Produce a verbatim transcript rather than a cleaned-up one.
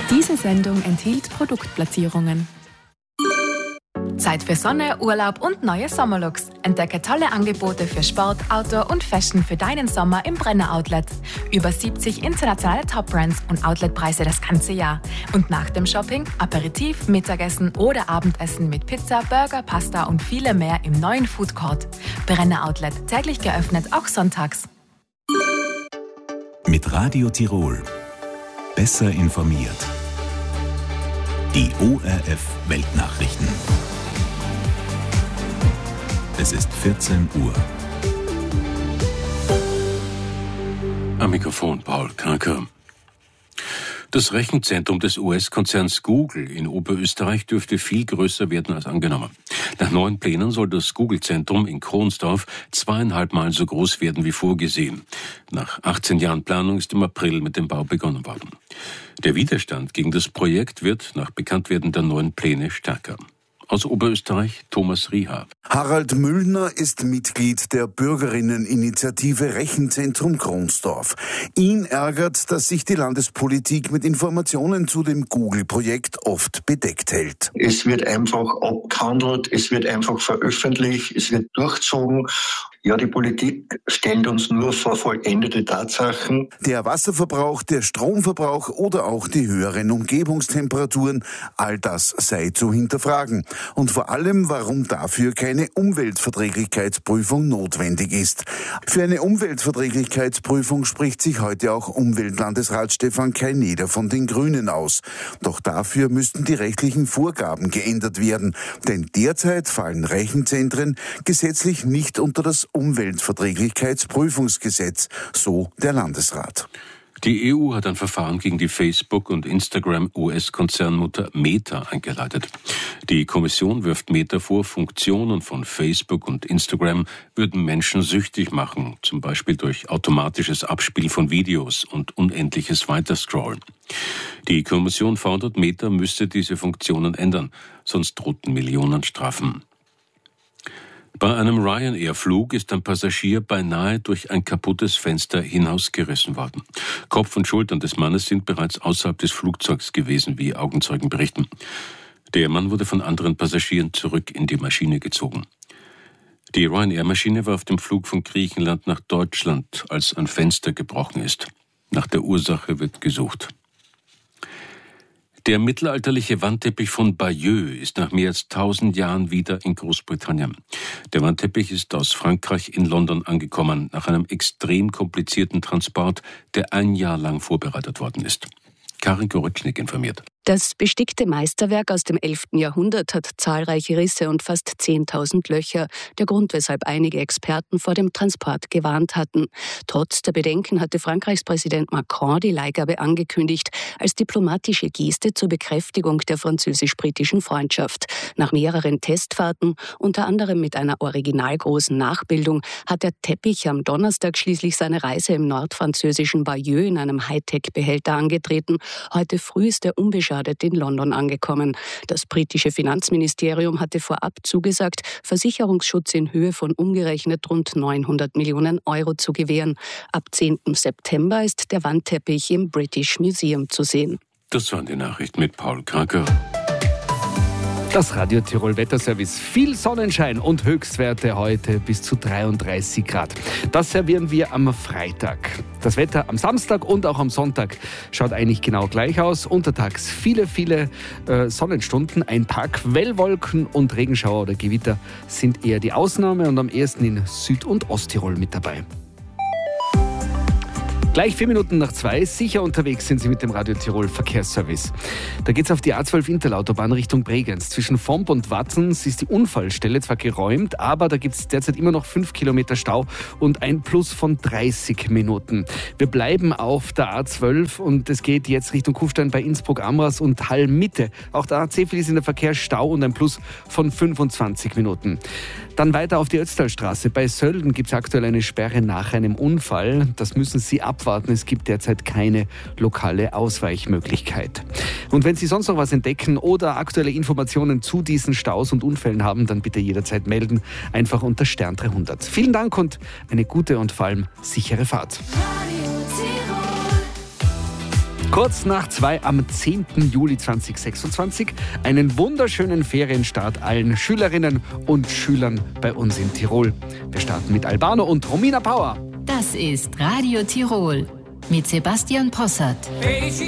Diese Sendung enthielt Produktplatzierungen. Zeit für Sonne, Urlaub und neue Sommerlooks. Entdecke tolle Angebote für Sport, Outdoor und Fashion für deinen Sommer im Brenner Outlet. Über siebzig internationale Top-Brands und Outletpreise das ganze Jahr. Und nach dem Shopping Aperitif, Mittagessen oder Abendessen mit Pizza, Burger, Pasta und viele mehr im neuen Food Court. Brenner Outlet, täglich geöffnet, auch sonntags. Mit Radio Tirol. Besser informiert. Die O R F Weltnachrichten. Es ist vierzehn Uhr. Am Mikrofon Paul Kranker. Das Rechenzentrum des U S-Konzerns Google in Oberösterreich dürfte viel größer werden als angenommen. Nach neuen Plänen soll das Google-Zentrum in Kronsdorf zweieinhalb Mal so groß werden wie vorgesehen. Nach achtzehn Jahren Planung ist im April mit dem Bau begonnen worden. Der Widerstand gegen das Projekt wird nach Bekanntwerden der neuen Pläne stärker. Aus Oberösterreich Thomas Rieha. Harald Müllner ist Mitglied der Bürgerinneninitiative Rechenzentrum Kronsdorf. Ihn ärgert, dass sich die Landespolitik mit Informationen zu dem Google-Projekt oft bedeckt hält. Es wird einfach abgehandelt, es wird einfach veröffentlicht, es wird durchgezogen. Ja, die Politik stellt uns nur vor vollendete Tatsachen. Der Wasserverbrauch, der Stromverbrauch oder auch die höheren Umgebungstemperaturen, all das sei zu hinterfragen. Und vor allem, warum dafür keine Umweltverträglichkeitsprüfung notwendig ist. Für eine Umweltverträglichkeitsprüfung spricht sich heute auch Umweltlandesrat Stefan Kaineder von den Grünen aus. Doch dafür müssten die rechtlichen Vorgaben geändert werden. Denn derzeit fallen Rechenzentren gesetzlich nicht unter das Umweltverträglichkeitsprüfungsgesetz, so der Landesrat. Die E U hat ein Verfahren gegen die Facebook- und Instagram-U S-Konzernmutter Meta eingeleitet. Die Kommission wirft Meta vor, Funktionen von Facebook und Instagram würden Menschen süchtig machen, zum Beispiel durch automatisches Abspielen von Videos und unendliches Weiterscrollen. Die Kommission fordert, Meta müsste diese Funktionen ändern, sonst drohten Millionenstrafen. Bei einem Ryanair-Flug ist ein Passagier beinahe durch ein kaputtes Fenster hinausgerissen worden. Kopf und Schultern des Mannes sind bereits außerhalb des Flugzeugs gewesen, wie Augenzeugen berichten. Der Mann wurde von anderen Passagieren zurück in die Maschine gezogen. Die Ryanair-Maschine war auf dem Flug von Griechenland nach Deutschland, als ein Fenster gebrochen ist. Nach der Ursache wird gesucht. Der mittelalterliche Wandteppich von Bayeux ist nach mehr als tausend Jahren wieder in Großbritannien. Der Wandteppich ist aus Frankreich in London angekommen, nach einem extrem komplizierten Transport, der ein Jahr lang vorbereitet worden ist. Karin Goritschnik informiert. Das bestickte Meisterwerk aus dem elften Jahrhundert hat zahlreiche Risse und fast zehntausend Löcher. Der Grund, weshalb einige Experten vor dem Transport gewarnt hatten. Trotz der Bedenken hatte Frankreichs Präsident Macron die Leihgabe angekündigt, als diplomatische Geste zur Bekräftigung der französisch-britischen Freundschaft. Nach mehreren Testfahrten, unter anderem mit einer originalgroßen Nachbildung, hat der Teppich am Donnerstag schließlich seine Reise im nordfranzösischen Bayeux in einem Hightech-Behälter angetreten. Heute früh ist er unbeschadet in London angekommen. Das britische Finanzministerium hatte vorab zugesagt, Versicherungsschutz in Höhe von umgerechnet rund neunhundert Millionen Euro zu gewähren. Ab zehnten September ist der Wandteppich im British Museum zu sehen. Das waren die Nachrichten mit Paul Kranker. Das Radio Tirol Wetterservice. Viel Sonnenschein und Höchstwerte heute bis zu dreiunddreißig Grad. Das servieren wir am Freitag. Das Wetter am Samstag und auch am Sonntag schaut eigentlich genau gleich aus. Untertags viele, viele äh, Sonnenstunden. Ein paar Quellwolken und Regenschauer oder Gewitter sind eher die Ausnahme und am ehesten in Süd- und Osttirol mit dabei. Gleich vier Minuten nach zwei, sicher unterwegs sind Sie mit dem Radio Tirol Verkehrsservice. Da geht's auf die A zwölf Interlautobahn Richtung Bregenz. Zwischen Vomp und Watzens ist die Unfallstelle zwar geräumt, aber da gibt's derzeit immer noch fünf Kilometer Stau und ein Plus von dreißig Minuten. Wir bleiben auf der A zwölf und es geht jetzt Richtung Kufstein bei Innsbruck-Amras und Hall-Mitte. Auch der A zehn ist in der Verkehrsstau und ein Plus von fünfundzwanzig Minuten. Dann weiter auf die Ötztalstraße. Bei Sölden gibt es aktuell eine Sperre nach einem Unfall. Das müssen Sie abwarten. Es gibt derzeit keine lokale Ausweichmöglichkeit. Und wenn Sie sonst noch was entdecken oder aktuelle Informationen zu diesen Staus und Unfällen haben, dann bitte jederzeit melden. Einfach unter Stern dreihundert. Vielen Dank und eine gute und vor allem sichere Fahrt. Kurz nach zwei am zehnten Juli zweitausendsechsundzwanzig. Einen wunderschönen Ferienstart allen Schülerinnen und Schülern bei uns in Tirol. Wir starten mit Albano und Romina Power. Das ist Radio Tirol mit Sebastian Possart. Felicità.